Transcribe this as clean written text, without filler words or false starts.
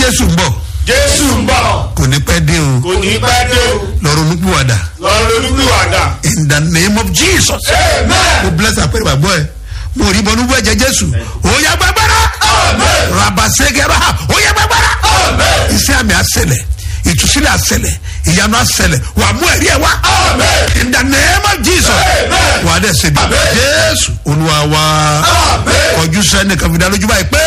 Jésù ń bọ̀. Jésù ń bọ̀. Kò ní pẹ́ dé o. Kò ní pẹ́ dé o. Lọ́rọ̀ olúkúwàdà. Lọ́rọ̀ olúkúwàdà. In the name of Jesus. Amen. Mo bless àpẹẹrẹ bàbọ̀ ẹ̀. Mo rí bọ́nú bọ́ ẹ̀jẹ̀ Jésù. Ó yá gbàgbára. Amen. Rabasegera. Ó yá gbàgbára. Amen. Iṣẹ́ àmì àṣẹlẹ̀. Ìtúsílẹ̀ àṣẹlẹ̀. Ìyanu àṣẹlẹ̀. Wà á mú ẹ̀rí ẹ̀ wá. Amen. In the name of Jesus. Amen. Wà á dẹ̀ ṣe bí. Jésù Olúwa wa. Amen. Ọjọ́ sẹ́ni kan fi dá lójú báyìí pé.